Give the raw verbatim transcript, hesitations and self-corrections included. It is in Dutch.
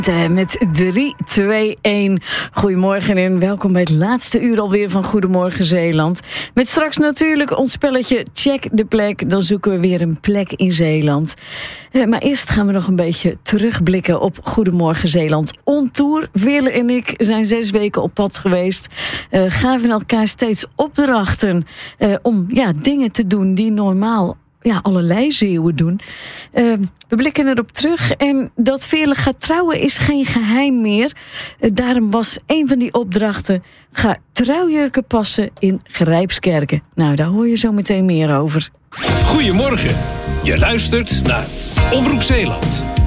Met drie, twee, één. Goedemorgen en welkom bij het laatste uur alweer van Goedemorgen Zeeland. Met straks natuurlijk ons spelletje Check de Plek. Dan zoeken we weer een plek in Zeeland. Uh, maar eerst gaan we nog een beetje terugblikken op Goedemorgen Zeeland on tour. Wille en ik zijn zes weken op pad geweest. Uh, gaven elkaar steeds opdrachten uh, om ja, dingen te doen die normaal ja, allerlei Zeeuwen doen. Uh, we blikken erop terug en dat Veerle gaat trouwen is geen geheim meer. Uh, daarom was een van die opdrachten: ga trouwjurken passen in Grijpskerken. Nou, daar hoor je zo meteen meer over. Goedemorgen. Je luistert naar Omroep Zeeland.